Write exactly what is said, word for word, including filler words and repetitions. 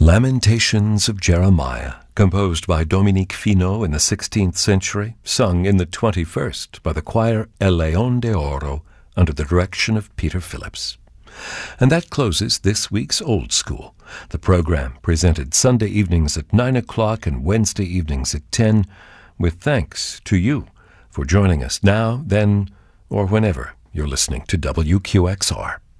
Lamentations of Jeremiah, composed by Dominique Finot in the sixteenth century, sung in the twenty-first by the choir El León de Oro under the direction of Peter Phillips. And that closes this week's Old School, the program presented Sunday evenings at nine o'clock and Wednesday evenings at ten, with thanks to you for joining us now, then, or whenever you're listening to W Q X R.